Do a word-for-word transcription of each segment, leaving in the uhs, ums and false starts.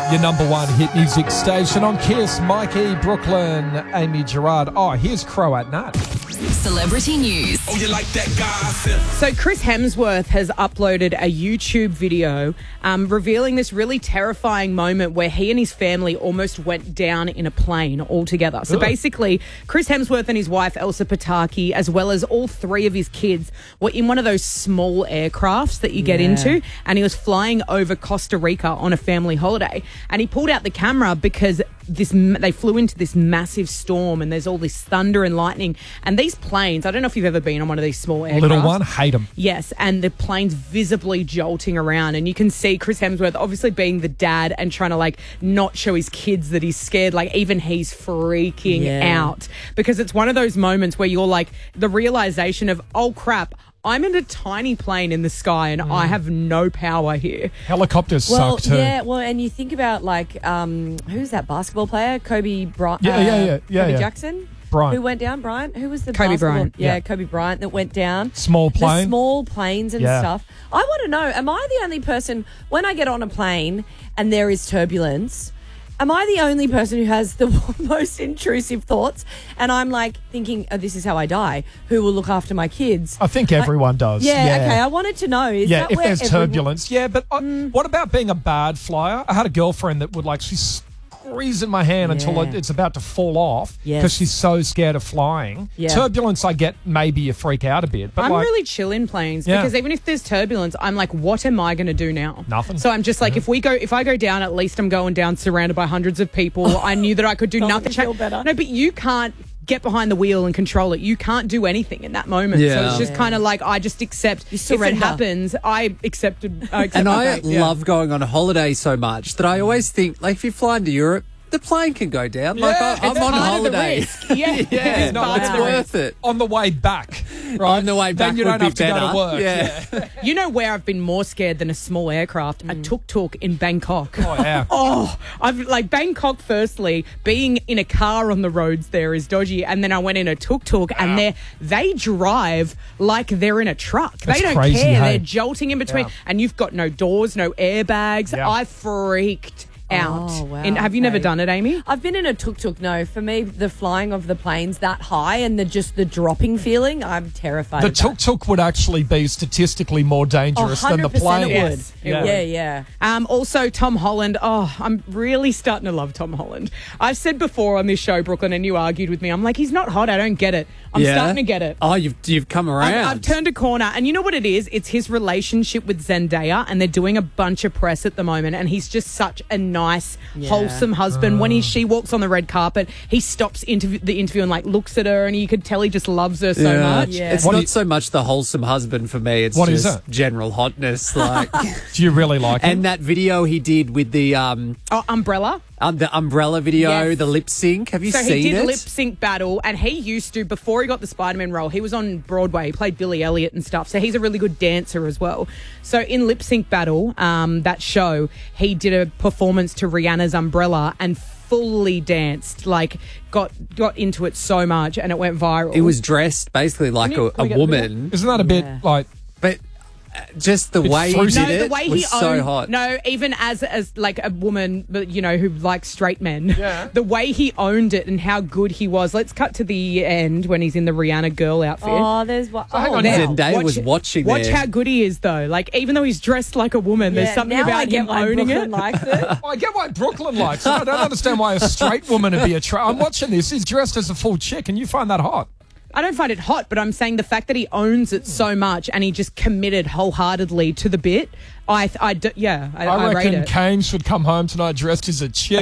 Your number one hit music station on Kiss. Mikey, Brooklyn, Amy Gerard. Oh, here's Crow at Nat. Celebrity news. Oh, you like that gossip? So Chris Hemsworth has uploaded a YouTube video um, revealing this really terrifying moment where he and his family almost went down in a plane altogether. So Ugh. basically, Chris Hemsworth and his wife Elsa Pataki, as well as all three of his kids, were in one of those small aircrafts that you get Yeah. into, and he was flying over Costa Rica on a family holiday. And he pulled out the camera because this they flew into this massive storm, and there's all this thunder and lightning. And these planes, I don't know if you've ever been on one of these small aircraft. Little one, hate them. Yes, and the plane's visibly jolting around, and you can see Chris Hemsworth obviously being the dad and trying to like not show his kids that he's scared. Like even he's freaking Yeah. out because it's one of those moments where you're like the realization of, oh crap, I'm in a tiny plane in the sky and I have no power here. Helicopters Well, suck too. yeah, well, and you think about like, um, who's that basketball player? Kobe Bryant. Yeah, yeah, yeah, yeah, Kobe yeah. Jackson. Bryant. Who went down? Bryant. Who was the Kobe basketball- Bryant. Yeah, Yeah. Kobe Bryant that went down. Small plane. The small planes and Yeah. stuff. I want to know: am I the only person when I get on a plane and there is turbulence? Am I the only person who has the most intrusive thoughts? And I'm like thinking, oh, this is how I die. Who will look after my kids? I think everyone does. Yeah, okay. I wanted to know. Is yeah, that if where there's everyone- turbulence. Yeah, but I, what about being a bad flyer? I had a girlfriend that would like, she's squeezing my hand until Yeah. it, it's about to fall off because Yes. she's so scared of flying. Yeah. Turbulence, I get maybe you freak out a bit. But I'm like, really chill in planes Yeah. because even if there's turbulence, I'm like, what am I going to do now? Nothing. So I'm just like, if we go, if I go down, at least I'm going down surrounded by hundreds of people. I knew that I could do That nothing. would feel better. No, but you can't get behind the wheel and control it. You can't do anything in that moment. So Yeah. it's just Yeah. kind of like I just accept. If it surrender. happens, I accepted. I accept And my I fate, yeah. love going on a holiday so much that I always think, like, if you're flying to Europe, the plane can go down. Like, Yeah, I, I'm it's on part of the holiday. risk. Yeah, yeah, it's not- part it's of the worth risk. it. on the way back, right? On the way back then you would don't be have to go better. to work. Yeah. You know where I've been more scared than a small aircraft? A tuk-tuk in Bangkok. Oh, yeah. Oh, I've like Bangkok. Firstly, being in a car on the roads there is dodgy, and then I went in a tuk-tuk, and they they drive like they're in a truck. That's they don't crazy, care. hey? They're jolting in between, Yeah. and you've got no doors, no airbags. Yeah. I freaked out. Oh, wow, And have you never okay. done it, Amy? I've been in a tuk-tuk. No, for me, the flying of the planes that high and the just the dropping feeling, I'm terrified The of that. tuk-tuk would actually be statistically more dangerous Oh, than the one hundred percent plane. it would. Yes, it Yeah. would. Yeah, yeah. Um, also, Tom Holland. Oh, I'm really starting to love Tom Holland. I've said before on this show, Brooklyn, and you argued with me. I'm like, he's not hot. I don't get it. I'm Yeah. starting to get it. Oh, you've you've come around. I've, I've turned a corner, and you know what it is? It's his relationship with Zendaya, and they're doing a bunch of press at the moment, and he's just such a nice, Yeah. wholesome husband. When he she walks on the red carpet, he stops interview, the interview and like looks at her, and you could tell he just loves her so Yeah. much. Yeah. It's What do not you- so much the wholesome husband for me. It's What is just it? general hotness. Like, Do you really like it? and that video he did with the um, Oh, Umbrella. um the umbrella video, Yes. the lip sync. Have you So seen he did it? lip sync battle, and he used to, before he got the Spider-Man role, he was on Broadway. He played Billy Elliot and stuff. So he's a really good dancer as well. So in lip sync battle, um, that show, he did a performance to Rihanna's Umbrella and fully danced, like got got into it so much, and it went viral. It was dressed basically like Can you- a, can we a get the video? woman, Isn't that a bit Yeah. like... but uh, just the It's way he fruity. did no, it the way was he so owned, hot. No, even as as like a woman, but you know, who likes straight men. Yeah. The way he owned it and how good he was. Let's cut to the end when he's in the Rihanna girl outfit. Oh, there's what. hang oh, on, wow. Zendaya was watching Watch there. how good he is, though. Like, even though he's dressed like a woman, Yeah, there's something now about I get him why owning Brooklyn it. likes it. I get why Brooklyn likes it. I don't understand why a straight woman would be attracted. I'm watching this. He's dressed as a full chick, and you find that hot. I don't find it hot, but I'm saying the fact that he owns it so much and he just committed wholeheartedly to the bit. I, I do, yeah, I, I, I, rate reckon it. Kane should come home tonight dressed as a chick,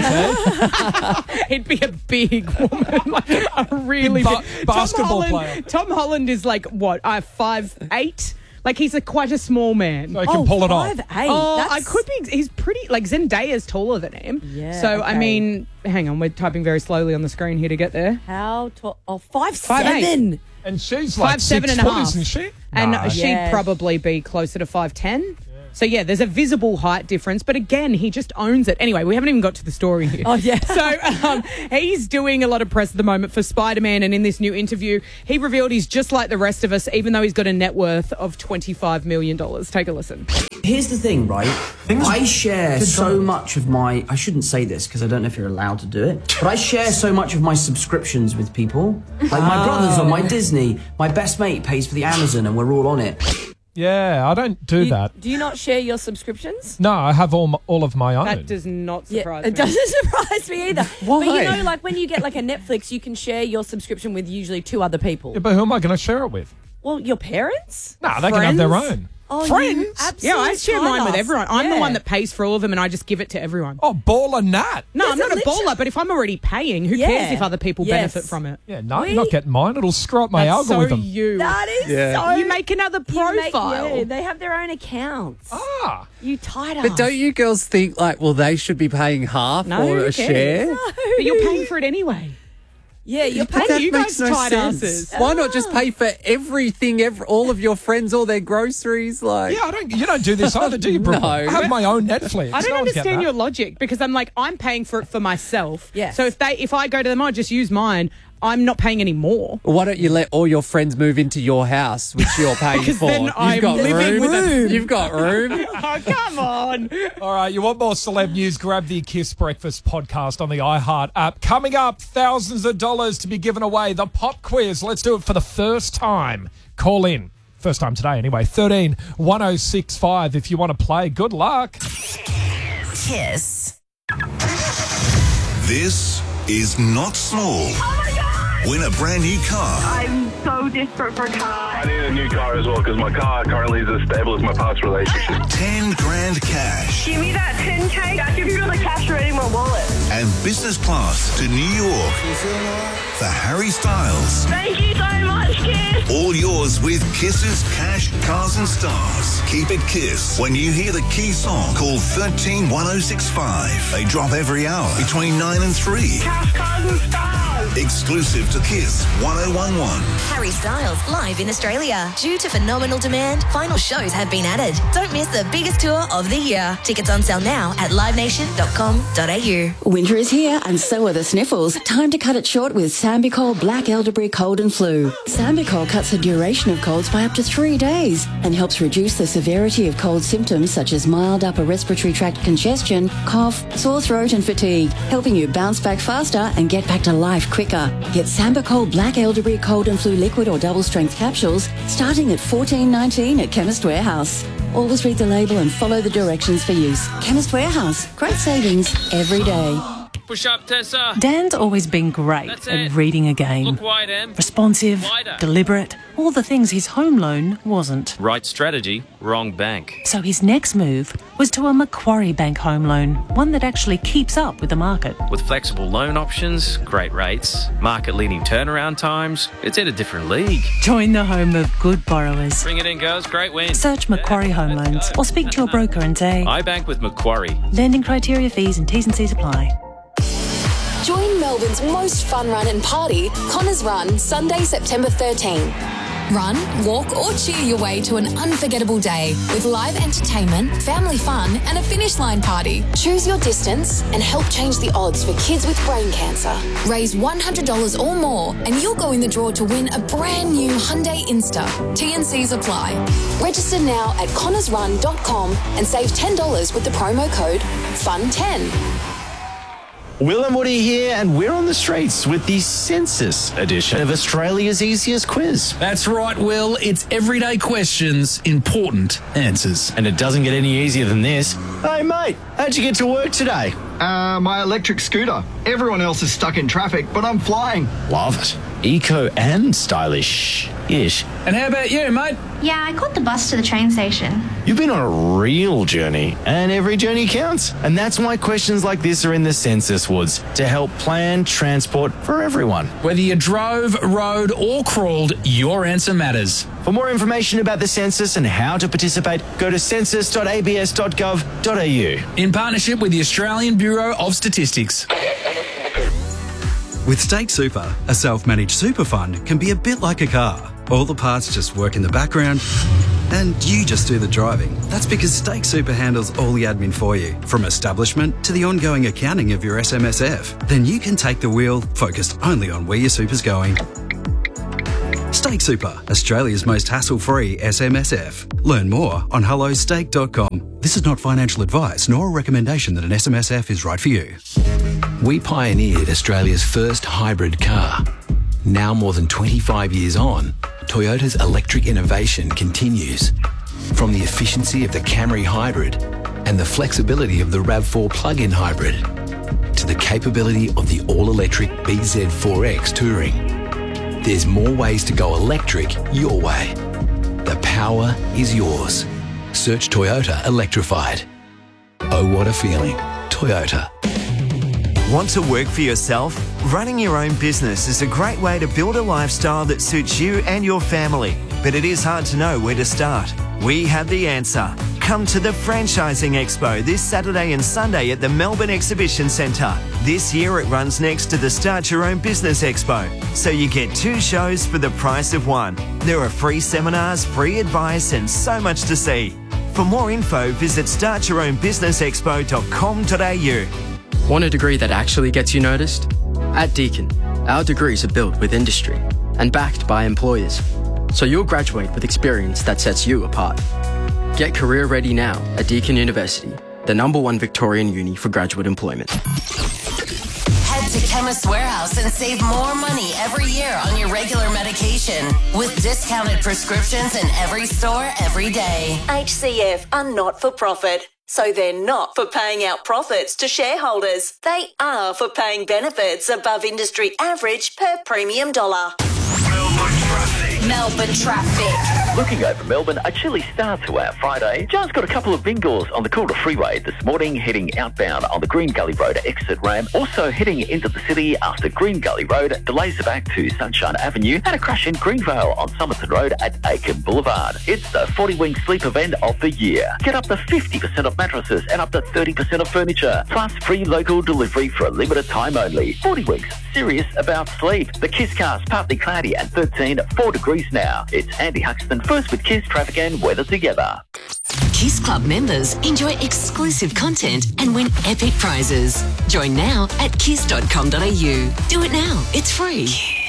eh? He'd be a big woman, like a really Big ba- big basketball Tom Holland, player. Tom Holland is like what? Uh, five eight. Like he's a quite a small man. So he can Oh, pull it five, off. eight. Oh, That's- I could be. He's pretty. Like Zendaya's taller than him. Yeah, So I okay. mean, hang on. We're typing very slowly on the screen here to get there. How tall? Oh, five, Five, eight. seven. And she's like Five, seven six and a foot, half. isn't she? And Nah. she'd Yeah. probably be closer to five ten. So, yeah, there's a visible height difference. But again, he just owns it. Anyway, we haven't even got to the story here. Oh, yeah. So um, he's doing a lot of press at the moment for Spider-Man. And in this new interview, he revealed he's just like the rest of us, even though he's got a net worth of twenty-five million dollars. Take a listen. Here's the thing, right? I share so much of my... I shouldn't say this because I don't know if you're allowed to do it. But I share so much of my subscriptions with people. Like my brother's on my Disney. My best mate pays for the Amazon and we're all on it. Yeah, I don't do You- that. Do you not share your subscriptions? No, I have all, my, all of my own. That does not surprise it me. doesn't surprise me either. Why? But you know, like when you get like a Netflix, you can share your subscription with usually two other people. Yeah, but who am I going to share it with? Well, your parents? No, they can have their Friends? own. Oh, Friends? you absolute Yeah, I share mine with tie-ass. everyone. I'm the Yeah. one that pays for all of them and I just give it to everyone. Oh, baller Nat. No, Yes, I'm not a it baller, literally- but if I'm already paying, who Yeah. cares if other people Yes. benefit from it? Yeah, no, We- you're not getting mine. It'll screw up my That's algorithm. so you. That is Yeah. so... You make another you make- profile. yeah, they have their own accounts. Ah. You tied But don't you girls think, like, well, they should be paying half No, or who a cares? share? But you're paying for it anyway. Yeah, you're But paying... that you makes guys no tight sense. asses. Why not just pay for everything, every, all of your friends, all their groceries? Like, Yeah, I don't. You don't do this either, do you, Brooke? No. I have my own Netflix. I don't No one's getting understand that. your logic because I'm like, I'm paying for it for myself. Yes. So if they, if I go to them, I just use mine. I'm not paying any more. why don't you let all your friends move into your house, which you're paying Because for? then You've I'm got living room. with a- You've got room. Oh, come on. All right, you want more celeb news? Grab the Kiss Breakfast podcast on the iHeart app. Coming up, thousands of dollars to be given away. The pop quiz. Let's do it for the first time. Call in. First time today, anyway. thirteen one oh six five if you want to play. Good luck. Kiss. This is not small. Oh my God! Win a brand new car. I'm so desperate for a car. I need a new car as well because my car currently is as stable as my past relationship. ten grand cash. Give me that ten K. I can feel the cash already in my wallet. And business class to New York for Harry Styles. Thank you so much, Kiss. All yours with Kiss's Cash, Cars and Stars. Keep it Kiss. When you hear the key song, call one three one oh six five. They drop every hour between nine and three. Cash, cars and stars. Exclusive to Kiss one oh one one. Harry Styles live in Australia. Due to phenomenal demand, final shows have been added. Don't miss the biggest tour of the year. Tickets on sale now at live nation dot com dot a u. Winter is here and so are the sniffles. Time to cut it short with Sambicol Black Elderberry Cold and Flu. Sambicol cuts the duration of colds by up to three days and helps reduce the severity of cold symptoms such as mild upper respiratory tract congestion, cough, sore throat and fatigue, helping you bounce back faster and get back to life quicker. Get Sambicol Black Elderberry Cold and Flu liquid or double strength capsules starting at fourteen nineteen at Chemist Warehouse. Always read the label and follow the directions for use. Chemist Warehouse. Great savings every day. Push up, Tessa. Dan's always been great That's at it. reading a game. Look wide, Em. Responsive, Wider. deliberate, all the things his home loan wasn't. Right strategy, wrong bank. So his next move was to a Macquarie Bank home loan, one that actually keeps up with the market. With flexible loan options, great rates, market-leading turnaround times, it's in a different league. Join the home of good borrowers. Bring it in, girls. Great win. Search Macquarie Home Let's Loans go. or speak to your broker and say, I bank with Macquarie. lending criteria, fees and T's and C's apply. Join Melbourne's most fun run and party, Connors Run, Sunday, September thirteenth. Run, walk or cheer your way to an unforgettable day with live entertainment, family fun and a finish line party. Choose your distance and help change the odds for kids with brain cancer. Raise one hundred dollars or more and you'll go in the draw to win a brand new Hyundai Insta. T and C's apply. Register now at connors run dot com and save ten dollars with the promo code fun ten. Will and Woody here, and we're on the streets with the Census edition of Australia's easiest quiz. That's right, Will. It's everyday questions, important answers. And it doesn't get any easier than this. Hey, mate, how'd you get to work today? Uh, my electric scooter. Everyone else is stuck in traffic, but I'm flying. Love it. Eco and stylish-ish. And how about you, mate? Yeah, I caught the bus to the train station. You've been on a real journey, and every journey counts. And that's why questions like this are in the Census Woods, to help plan transport for everyone. Whether you drove, rode, or crawled, your answer matters. For more information about the census and how to participate, go to census dot a b s dot gov dot a u. In partnership with the Australian Bureau of Statistics. With State Super, a self-managed super fund can be a bit like a car. All the parts just work in the background and you just do the driving. That's because Stake Super handles all the admin for you, from establishment to the ongoing accounting of your S M S F. Then you can take the wheel, focused only on where your super's going. Stake Super, Australia's most hassle-free S M S F. Learn more on hello stake dot com. This is not financial advice nor a recommendation that an S M S F is right for you. We pioneered Australia's first hybrid car. Now more than twenty-five years on, Toyota's electric innovation continues. From the efficiency of the Camry Hybrid and the flexibility of the RAV four plug-in hybrid to the capability of the all-electric B Z four X Touring. There's more ways to go electric your way. The power is yours. Search Toyota Electrified. Oh, what a feeling. Toyota. Want to work for yourself? Running your own business is a great way to build a lifestyle that suits you and your family. But it is hard to know where to start. We have the answer. Come to the Franchising Expo this Saturday and Sunday at the Melbourne Exhibition Centre. This year it runs next to the Start Your Own Business Expo, so you get two shows for the price of one. There are free seminars, free advice and so much to see. For more info, visit start your own business expo dot com dot a u. Want a degree that actually gets you noticed? At Deakin, our degrees are built with industry and backed by employers, so you'll graduate with experience that sets you apart. Get career ready now at Deakin University, the number one Victorian uni for graduate employment. Head to Chemist Warehouse and save more money every year on your regular medication with discounted prescriptions in every store every day. H C F are not for profit, so they're not for paying out profits to shareholders. They are for paying benefits above industry average per premium dollar. Melbourne traffic. Looking over Melbourne, a chilly start to our Friday. Just got a couple of bingles on the Coolter Freeway this morning, heading outbound on the Green Gully Road exit ramp. Also heading into the city after Green Gully Road, delays are back to Sunshine Avenue, and a crash in Greenvale on Somerton Road at Aiken Boulevard. It's the forty wing sleep event of the year. Get up to fifty percent off mattresses and up to thirty percent off furniture, plus free local delivery for a limited time only. forty wings, serious about sleep. The Kiss Cast, partly cloudy and thirteen, four degrees now. It's Andy Huxton, first with Kiss traffic and weather together. Kiss Club members enjoy exclusive content and win epic prizes. Join now at kiss dot com dot a u. Do it now. It's free.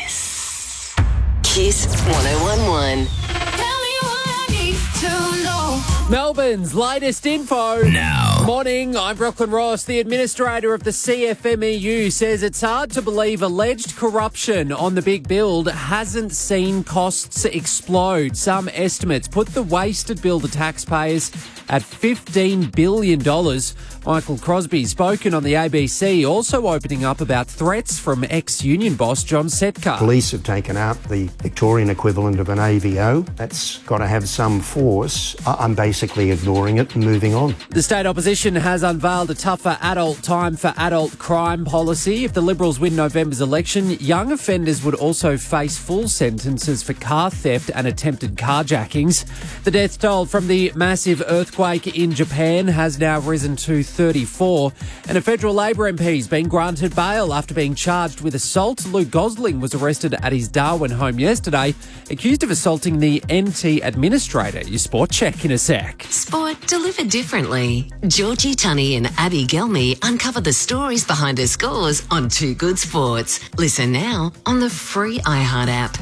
Kiss. Kiss one oh one one. Tell me what I need to know. Melbourne's latest info. Now. Morning, I'm Brooklyn Ross. The administrator of the C F M E U says it's hard to believe alleged corruption on the big build hasn't seen costs explode. Some estimates put the wasted bill to taxpayers at fifteen billion dollars. Michael Crosby spoken on the A B C, also opening up about threats from ex-union boss John Setka. Police have taken out the Victorian equivalent of an A V O. That's got to have some force. I'm basically ignoring it and moving on. The state opposition has unveiled a tougher adult time for adult crime policy. If the Liberals win November's election, young offenders would also face full sentences for car theft and attempted carjackings. The death toll from the massive earthquake in Japan has now risen to thirty-four, and a federal Labor M P's been granted bail after being charged with assault. Luke Gosling was arrested at his Darwin home yesterday, accused of assaulting the N T administrator. Your sport check in a sec. Sport delivered differently. Georgie Tunney and Abby Gelmy uncover the stories behind her scores on Two Good Sports. Listen now on the free iHeart app.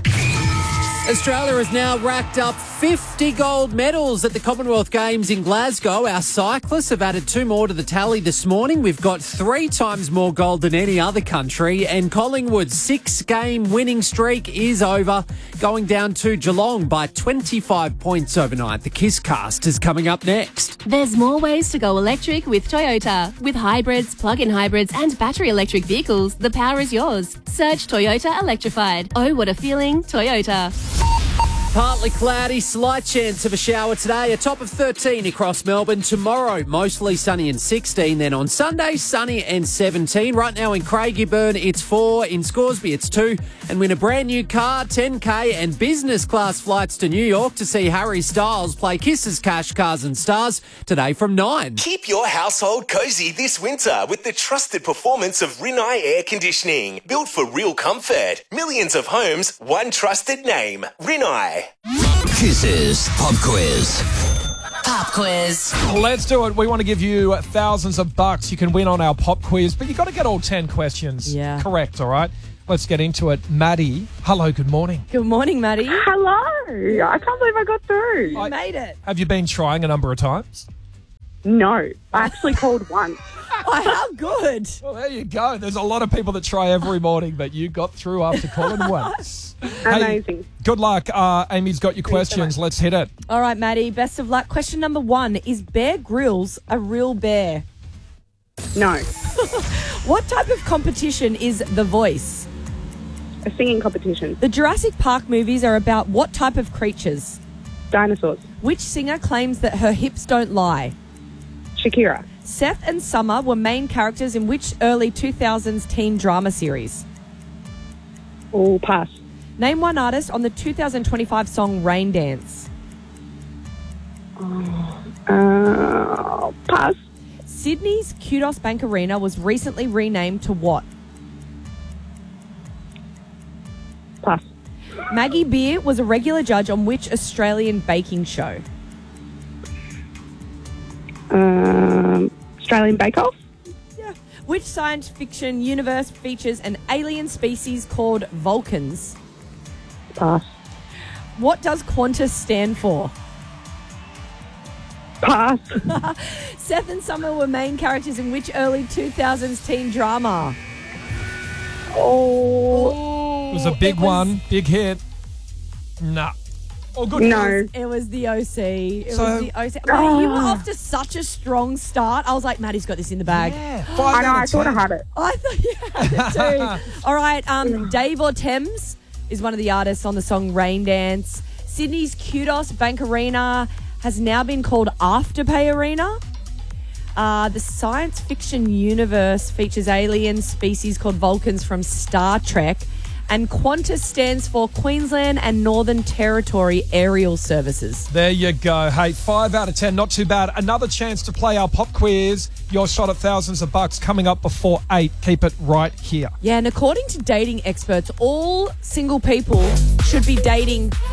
Australia has now racked up fifty gold medals at the Commonwealth Games in Glasgow. Our cyclists have added two more to the tally this morning. We've got three times more gold than any other country, and Collingwood's six-game winning streak is over, going down to Geelong by twenty-five points overnight. The Kiss Cast is coming up next. There's more ways to go electric with Toyota. With hybrids, plug-in hybrids and battery electric vehicles, the power is yours. Search Toyota Electrified. Oh, what a feeling, Toyota. Partly cloudy, slight chance of a shower today. A top of thirteen across Melbourne. Tomorrow, mostly sunny and sixteen. Then on Sunday, sunny and seventeen. Right now in Craigieburn, it's four. In Scoresby, it's two. And win a brand new car, ten K and business class flights to New York to see Harry Styles play Kiss's Cash, Cars and Stars today from nine. Keep your household cozy this winter with the trusted performance of Rinnai Air Conditioning. Built for real comfort. Millions of homes, one trusted name. Rinnai. Kiss's Pop Quiz. Pop quiz. Let's do it. We want to give you thousands of bucks you can win on our pop quiz, but you've got to get all ten questions Yeah. correct, all right? Let's get into it. Maddie, hello, good morning. Good morning, Maddie. Hello. I can't believe I got through. You made it. Have you been trying a number of times? No. I actually called once. Oh, how good. Well, there you go. There's a lot of people that try every morning, but you got through after calling once. Amazing. Hey, good luck. Uh, Amy's got your questions. Let's hit it. All right, Maddie, best of luck. Question number one. Is Bear Grylls a real bear? No. What type of competition is The Voice? A singing competition. The Jurassic Park movies are about what type of creatures? Dinosaurs. Which singer claims that her hips don't lie? Shakira. Seth and Summer were main characters in which early two thousands teen drama series? Oh, pass. Name one artist on the two thousand twenty-five song Rain Dance. Oh, uh, pass. Sydney's Kudos Bank Arena was recently renamed to what? Pass. Maggie Beer was a regular judge on which Australian baking show? Um, Australian Bake Off. Yeah. Which science fiction universe features an alien species called Vulcans? Pass. What does Qantas stand for? Pass. Seth and Summer were main characters in which early two thousands teen drama? Oh. It was a big was- one, big hit. Nah. Oh, good. No. It was the O C. It So- was the O C. Mate, you were off to such a strong start. I was like, Maddie's got this in the bag. Yeah. I know, I thought I had it. I thought you had it too. All right, um, Dave or Thames is one of the artists on the song Rain Dance. Sydney's Kudos Bank Arena has now been called Afterpay Arena. Uh, the science fiction universe features alien species called Vulcans from Star Trek. And Qantas stands for Queensland and Northern Territory Aerial Services. There you go. Hey, five out of ten, not too bad. Another chance to play our pop quiz. Your shot at thousands of bucks coming up before eight. Keep it right here. Yeah, and according to dating experts, all single people should be dating